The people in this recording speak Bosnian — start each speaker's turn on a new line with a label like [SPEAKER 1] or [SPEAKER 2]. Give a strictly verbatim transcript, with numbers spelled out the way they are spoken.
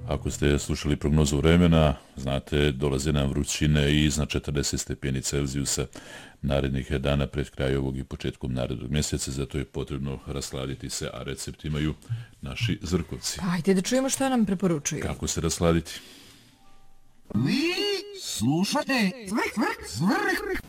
[SPEAKER 1] Ako ste slušali prognozu vremena, znate, dolaze nam vrućine i iznad četrdeset stepeni Celzijusa narednih dana pred kraj ovog i početkom narednog mjeseca, zato je potrebno rasladiti se, a recept imaju naši Zrkovci.
[SPEAKER 2] Ajde da čujemo šta nam preporučuju.
[SPEAKER 1] Kako se rasladiti?
[SPEAKER 3] Vi slušate Zvrk, Zvrk, Zvrk.